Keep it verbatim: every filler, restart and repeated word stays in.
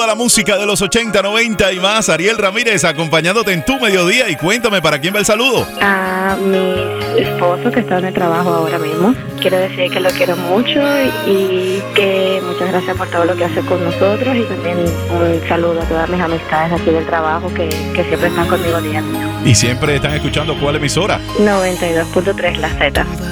La música de los ochenta, noventa y más. Ariel Ramírez acompañándote en tu mediodía. Y cuéntame, ¿para quién va el saludo? A mi esposo que está en el trabajo ahora mismo. Quiero decir que lo quiero mucho y que muchas gracias por todo lo que hace con nosotros. Y también un saludo a todas mis amistades aquí del trabajo que, que siempre están conmigo día a día. Y siempre están escuchando ¿cuál emisora? noventa y dos punto tres La Z.